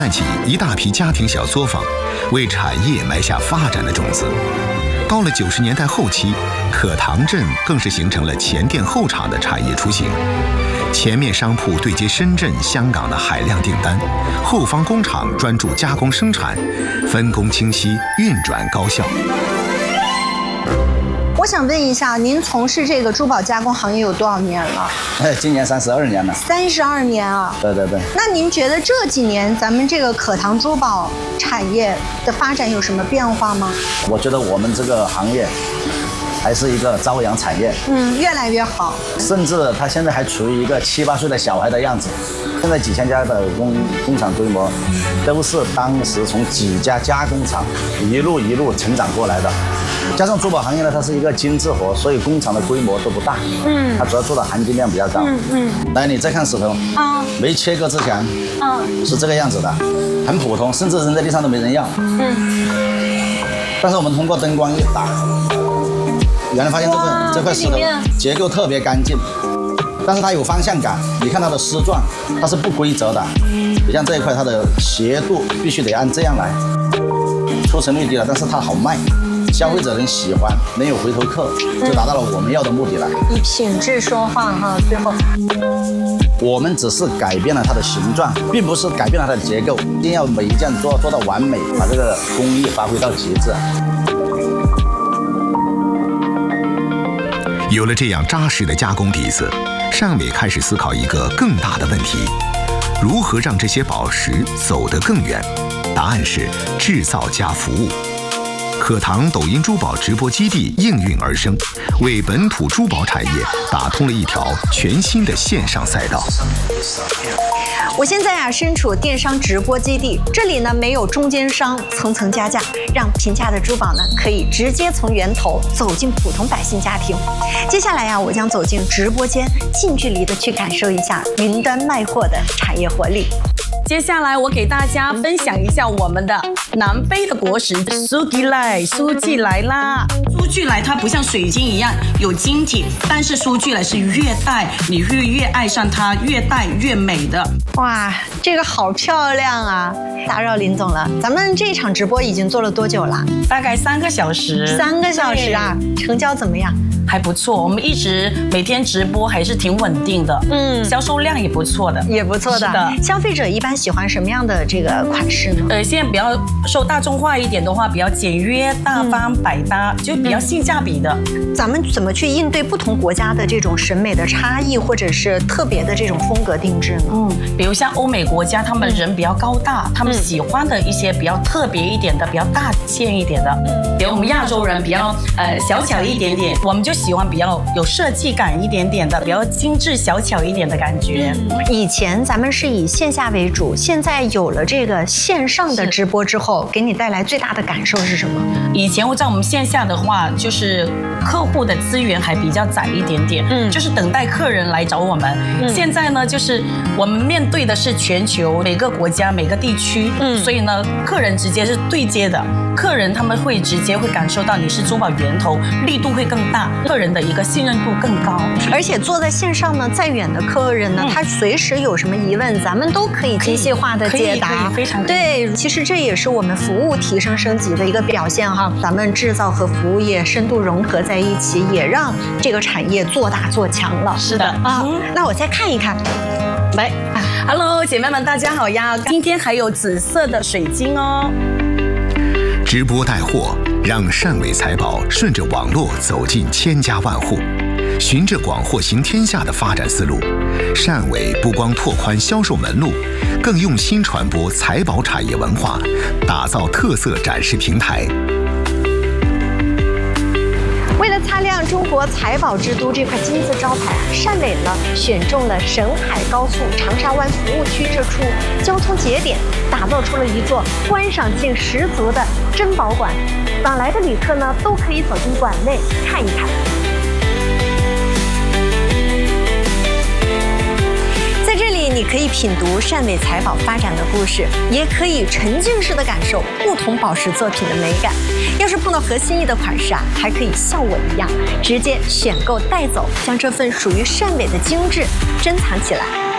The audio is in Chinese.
起一大批家庭小作坊，为产业埋下发展的种子。到了90年代后期，可堂镇更是形成了前店后厂的产业雏形。前面商铺对接深圳、香港的海量订单，后方工厂专注加工生产，分工清晰，运转高效。 我想问一下，您从事这个珠宝加工行业有多少年了？ 今年32年了。 32年啊！ 对。 那您觉得这几年咱们这个可堂珠宝产业的发展有什么变化吗？ 我觉得我们这个行业还是一个朝阳产业， 越来越好。 甚至它现在还处于一个7、8岁的小孩的样子。现在几千家的工厂规模，都是当时从几家加工厂一路成长过来的。加上珠宝行业呢，它是一个精致活，所以工厂的规模都不大。它主要做的含金量比较高。来，你再看石头，没切割之前，是这个样子的，很普通，甚至扔在地上都没人要。但是我们通过灯光一打，原来发现这块石头结构特别干净，但是它有方向感。你看它的丝状，它是不规则的。你像这一块，它的斜度必须得按这样来，出成率低了，但是它好卖。消费者能喜欢，能有回头客，就达到了我们要的目的了。 以品质说话哈，最后我们只是改变了它的形状，并不是改变了它的结构，一定要每一件做到完美，把这个工艺发挥到极致。 有了这样扎实的加工底子，尚美开始思考一个更大的问题：如何让这些宝石走得更远？答案是制造加服务。可堂抖音珠宝直播基地应运而生，为本土珠宝产业打通了一条全新的线上赛道。 我现在身处电商直播基地，这里呢没有中间商层层加价，让平价的珠宝呢可以直接从源头走进普通百姓家庭。接下来我将走进直播间，近距离的去感受一下云端卖货的产业活力。 接下来我给大家分享一下我们的南非的果实苏吉来，苏吉来啦！苏吉来它不像水晶一样有晶体，但是苏吉来是越戴你会越爱上它，越戴越美的。 哇，这个好漂亮啊！打扰林总了，咱们这场直播已经做了多久了？ 大概3个小时。 3个小时啊，成交怎么样？ 还不错，我们一直每天直播还是挺稳定的，销售量也不错的， 也不错的。是的，消费者一般喜欢什么样的这个款式呢？ 现在比较受大众化一点的话，比较简约、大方、百搭，就比较性价比的。 咱们怎么去应对不同国家的这种审美的差异，或者是特别的这种风格定制呢？ 比如像欧美国家，他们人比较高大，他们喜欢的一些比较特别一点的、比较大件一点的。比如我们亚洲人比较小巧一点点，我们就喜欢比较有设计感一点点的，比较精致小巧一点的感觉。 以前咱们是以线下为主，现在有了这个线上的直播之后，给你带来最大的感受是什么？ 以前在我们线下的话，就是客户的资源还比较窄一点点，就是等待客人来找我们。现在呢，就是我们面对的是全球每个国家每个地区，所以呢，客人直接是对接的，客人他们会直接会感受到你是珠宝源头，力度会更大，客人的一个信任度更高。 而且做在线上呢，再远的客人呢，他随时有什么疑问，咱们都可以精细化的解答， 非常对。其实这也是我们服务提升升级的一个表现哈。咱们制造和服务业深度融合在一起，也让这个产业做大做强了。 是的啊，那我再看一看， 来 ，Hello， 姐妹们，大家好呀！今天还有紫色的水晶哦。 直播带货，让善伟财宝顺着网络走进千家万户，循着广货行天下的发展思路，善伟不光拓宽销售门路，更用心传播财宝产业文化，打造特色展示平台。 为了擦亮中国财宝之都这块金字招牌善伟呢选中了沈海高速长沙湾服务区这处交通节点，打造出了一座观赏性十足的珍宝馆。往来的旅客呢都可以走进馆内看一看。在这里，你可以品读善伟财宝发展的故事，也可以沉浸式的感受不同宝石作品的美感。要是碰到合心意的款式还可以像我一样，直接选购带走，将这份属于善伟的精致珍藏起来。